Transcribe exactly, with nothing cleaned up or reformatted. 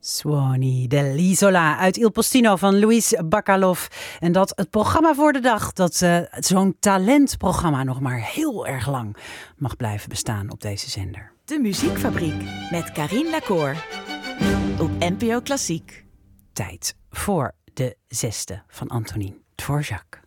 Suoni dell'Isola uit Il Postino van Luis Bacalov. En dat het programma voor de dag, dat uh, zo'n talentprogramma nog maar heel erg lang mag blijven bestaan op deze zender. De Muziekfabriek met Carine Lacour op N P O Klassiek. Tijd voor de zesde van Antonin Dvorak.